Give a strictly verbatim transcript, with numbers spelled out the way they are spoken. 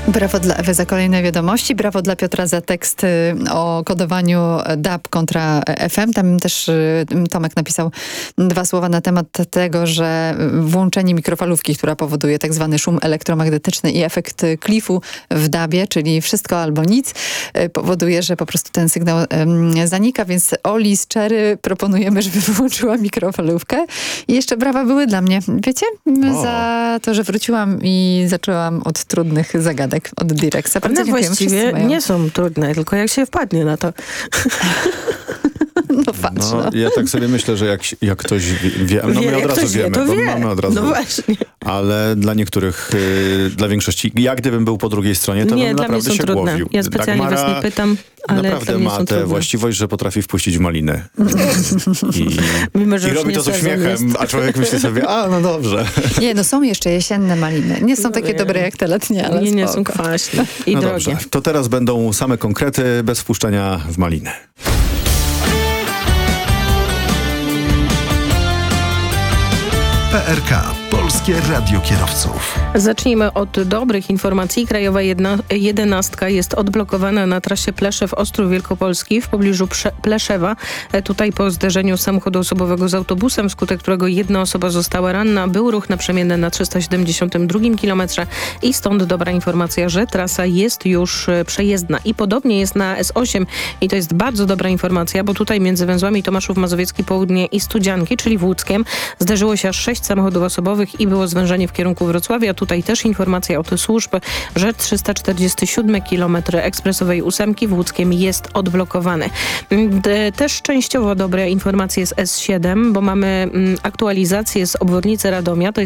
Brawo dla Ewy za kolejne wiadomości. Brawo dla Piotra za tekst o kodowaniu D A B kontra F M. Tam też Tomek napisał dwa słowa na temat tego, że włączenie mikrofalówki, która powoduje tak zwany szum elektromagnetyczny i efekt klifu w D A B ie, czyli wszystko albo nic, powoduje, że po prostu ten sygnał um, zanika, więc Oli z Czery proponujemy, żeby wyłączyła mikrofalówkę. I jeszcze brawa były dla mnie, wiecie? O. Za to, że wróciłam i zaczęłam od trudnych zagadek. Od Direxa. One właściwie nie są trudne, tylko jak się wpadnie na to. No patrz, no, no. Ja tak sobie myślę, że jak, jak ktoś wie, no wie, my od razu wiemy, wie, bo wie. mamy od razu. No właśnie. Ale dla niektórych, y, dla większości, ja gdybym był po drugiej stronie, to nie, bym dla naprawdę mnie są się trudne. głowił. Ja specjalnie Dagmara was nie pytam, ale naprawdę dla mnie ma są tę trudne. właściwość, że potrafi wpuścić w malinę. I, Mimo, że i już robi nie to z sezon uśmiechem, jest. a człowiek myśli sobie, a no dobrze. Nie, no są jeszcze jesienne maliny. Nie są No takie nie. dobre jak te letnie, ale Nie, nie spoko. są kwaśne i No drogie. dobrze, to teraz będą same konkrety, bez wpuszczenia w malinę. P R K. Polskie Radio Kierowców. Zacznijmy od dobrych informacji. Krajowa jedna, jedenastka jest odblokowana na trasie Pleszew-Ostrów Wielkopolski w pobliżu Prze- Pleszewa. E, Tutaj po zderzeniu samochodu osobowego z autobusem, wskutek którego jedna osoba została ranna, był ruch naprzemienny na trzysta siedemdziesiątym drugim kilometrze i stąd dobra informacja, że trasa jest już e, przejezdna. I podobnie jest na S osiem i to jest bardzo dobra informacja, bo tutaj między węzłami Tomaszów Mazowiecki Południe i Studzianki, czyli w Łódzkiem, zderzyło się aż sześć samochodów osobowych i było zwężenie w kierunku Wrocławia. Tutaj też informacja od służb, że trzysta czterdziesty siódmy kilometr ekspresowej ósemki w Łódzkiem jest odblokowany. D- też częściowo dobre informacje z S siedem, bo mamy mm, aktualizację z obwodnicy Radomia. To jest